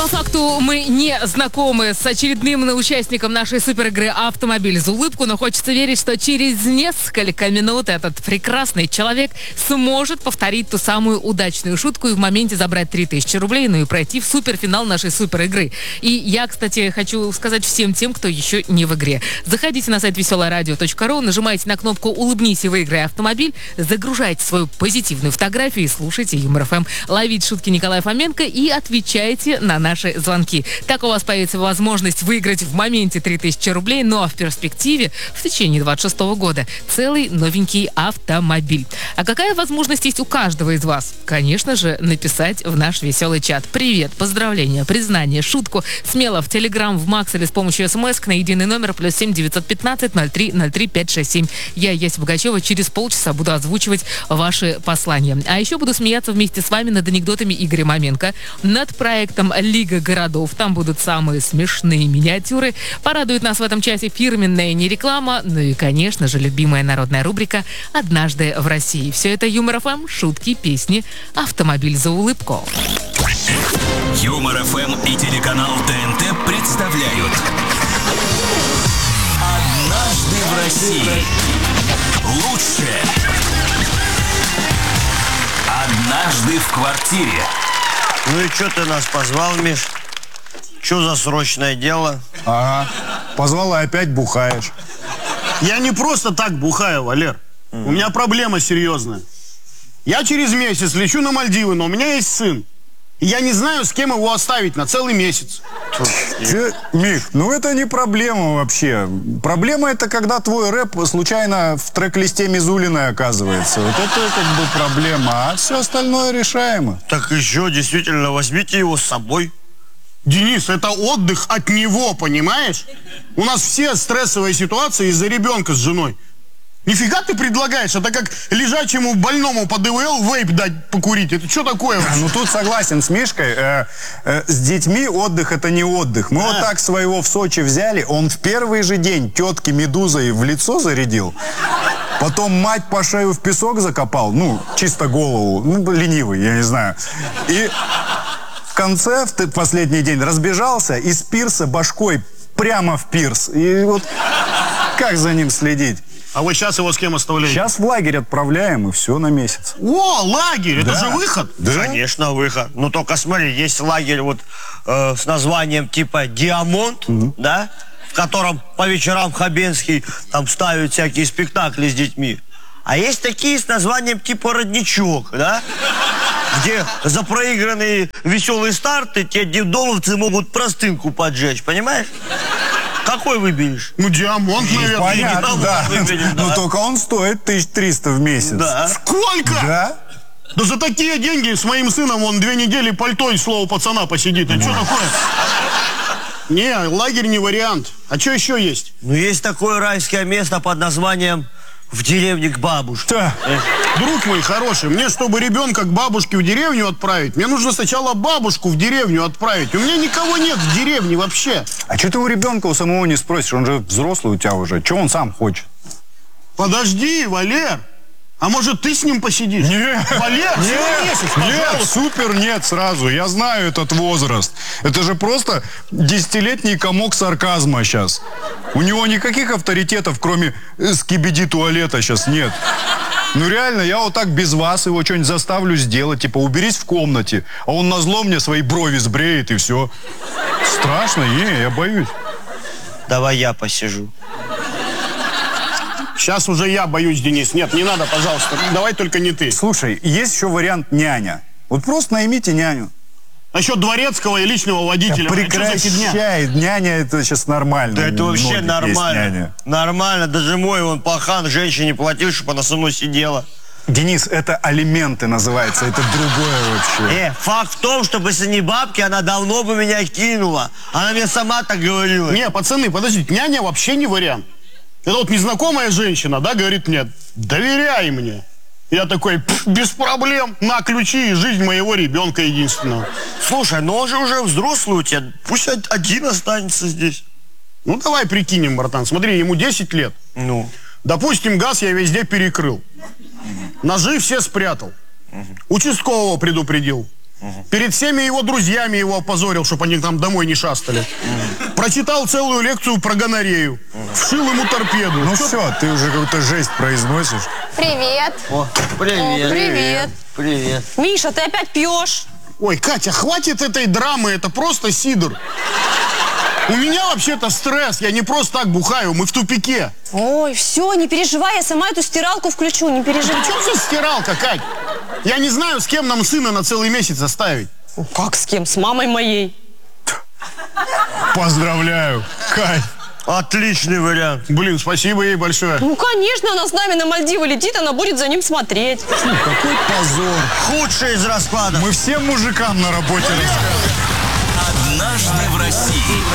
По факту мы не знакомы с очередным участником нашей суперигры «Автомобиль за улыбку», но хочется верить, что через несколько минут этот прекрасный человек сможет повторить ту самую удачную шутку и в моменте забрать 3000 рублей, ну и пройти в суперфинал нашей суперигры. И я, кстати, хочу сказать всем тем, кто еще не в игре. Заходите на сайт веселорадио.ру, нажимайте на кнопку «Улыбнись и выиграй автомобиль», загружайте свою позитивную фотографию и слушайте Юмор ФМ. Ловите шутки Николая Фоменко и отвечайте на наши звонки. Так у вас появится возможность выиграть в моменте 3000 рублей, ну а в перспективе в течение 26 года целый новенький автомобиль. А какая возможность есть у каждого из вас? Конечно же, написать в наш веселый чат. Привет, поздравления, признание, шутку смело в Телеграм, в Макс или с помощью СМС на единый номер +7 915 03 03 567. Я, Яся Богачева, через полчаса буду озвучивать ваши послания. А еще буду смеяться вместе с вами над анекдотами Игоря Маменко, над проектом «Лига городов». Там будут самые смешные миниатюры. Порадует нас в этом часе фирменная не реклама, ну и, конечно же, любимая народная рубрика «Однажды в России». Все это Юмор ФМ, шутки, песни, «Автомобиль за улыбку». Юмор ФМ и телеканал ТНТ представляют «Однажды в России». Лучшее. Однажды в квартире. Ну и что ты нас позвал, Миш? Что за срочное дело? Ага. Позвала, опять бухаешь. Я не просто так бухаю, Валер. У меня проблема серьезная. Я через месяц лечу на Мальдивы, но у меня есть сын. И я не знаю, с кем его оставить на целый месяц. Мих, ну это не проблема вообще. Проблема это, когда твой рэп случайно в трек-листе Мизулиной оказывается. Вот это как бы проблема, а все остальное решаемо. Так еще, действительно, возьмите его с собой. Денис, это отдых от него, понимаешь? У нас все стрессовые ситуации из-за ребенка с женой. Нифига ты предлагаешь? Это как лежачему больному под ИВЛ вейп дать покурить. Это что такое вообще? Ну тут согласен с Мишкой. С детьми отдых это не отдых. Мы вот так своего в Сочи взяли. Он в первый же день тетке медузой в лицо зарядил. Потом мать по шею в песок закопал. Ну, чисто голову. Ну, ленивый, я не знаю. И в конце, в последний день, разбежался из пирса башкой прямо в пирс. И вот как за ним следить? А вы сейчас его с кем оставляете? Сейчас в лагерь отправляем, и все на месяц. О, лагерь! Да. Это же выход! Да. Конечно, выход. Ну только смотри, есть лагерь вот с названием типа «Диамонт», да? В котором по вечерам Хабенский там ставит всякие спектакли с детьми. А есть такие с названием типа «Родничок», да? Где за проигранные веселые старты те детдомовцы могут простынку поджечь, понимаешь? Какой выберешь? Ну, Диамонт, наверное. Понятно, да. Выберешь, да. Но только он стоит 1300 в месяц. Да. Сколько? Да? Да за такие деньги с моим сыном он 2 недели пальто и слово пацана посидит. А что такое? Не, лагерь не вариант. А что еще есть? Ну, есть такое райское место под названием «В деревне к бабушке». Да. Друг мой хороший, мне, чтобы ребенка к бабушке в деревню отправить, мне нужно сначала бабушку в деревню отправить. У меня никого нет в деревне вообще. А что ты у ребенка у самого не спросишь? Он же взрослый у тебя уже. Что он сам хочет? Подожди, Валер. А может, ты с ним посидишь? Нет. Валер, всего месяц, Нет, пожалуйста. супер нет сразу. Я знаю этот возраст. Это же просто 10-летний комок сарказма сейчас. У него никаких авторитетов, кроме скибиди туалета, сейчас нет. Ну реально, я вот так без вас его что-нибудь заставлю сделать. Типа, уберись в комнате. А он назло мне свои брови сбреет и все. Страшно, я боюсь. Давай я посижу. Сейчас уже я боюсь, Денис. Нет, не надо, пожалуйста. Давай только не ты. Слушай, есть еще вариант няня. Вот просто наймите няню. Насчет дворецкого и личного водителя. Прекращай, няня это сейчас нормально. Да это вообще нормально. Няня. Нормально. Даже мой он пахан женщине платил, чтобы она со мной сидела. Денис, это алименты называется, это другое вообще. Факт в том, что если не бабки, она давно бы меня кинула. Она мне сама так говорила. Не, пацаны, подождите, няня вообще не вариант. Это вот незнакомая женщина, да, говорит мне, доверяй мне. Я такой, без проблем, на ключи и жизнь моего ребенка единственного. Слушай, но он же уже взрослый у тебя, пусть один останется здесь. Ну, давай прикинем, братан, смотри, ему 10 лет. Ну? Допустим, газ я везде перекрыл. Ножи все спрятал. Участкового предупредил. Перед всеми его друзьями его опозорил, чтобы они там домой не шастали. Прочитал целую лекцию про гонорею. Вшил ему торпеду. Ну все, ты уже какую-то жесть произносишь. Привет. О, привет. О, привет. Привет. Миша, ты опять пьешь? Ой, Катя, хватит этой драмы, это просто сидр. У меня вообще-то стресс, я не просто так бухаю, мы в тупике. Ой, все, не переживай, я сама эту стиралку включу, не переживай. Причем здесь стиралка, Кать? Я не знаю, с кем нам сына на целый месяц оставить. Как с кем? С мамой моей. Поздравляю, Кать. Отличный вариант. Блин, спасибо ей большое. Ну, конечно, она с нами на Мальдивы летит, она будет за ним смотреть. Какой позор. Худший из раскладов. Мы всем мужикам на работе рассказываем. Однажды в России.